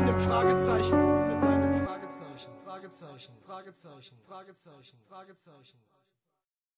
deinem Fragezeichen, mit deinem Fragezeichen, Fragezeichen, Fragezeichen, Fragezeichen, Fragezeichen.